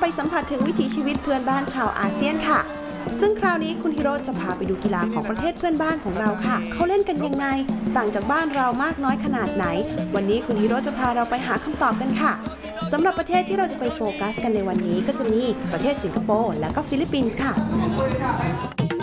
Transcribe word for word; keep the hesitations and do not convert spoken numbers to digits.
สัมผัสถึงวิถีชีวิตเพื่อนบ้านชาวอาเซียนค่ะซึ่งคราวนี้คุณฮิโร่จะพาไปดูกีฬาของประเทศเพื่อนบ้านของเราค่ะเขาเล่นกันยังไงต่างจากบ้านเรามากน้อยขนาดไหนวันนี้คุณฮิโร่จะพาเราไปหาคำตอบกันค่ะสำหรับประเทศที่เราจะไปโฟกัสกันในวันนี้ก็จะมีประเทศสิงคโปร์และก็ฟิลิปปินส์ค่ะ